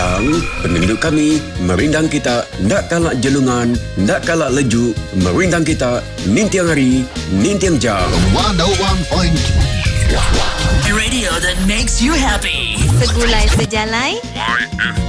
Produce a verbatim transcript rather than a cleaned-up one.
Yang penenduk kami merindang kita, ndak kalak jelungan, ndak kalak leju, merindang kita nintiang hari, nintiang jam. seratus satu tiga Radio that makes you happy. Segulai sejalai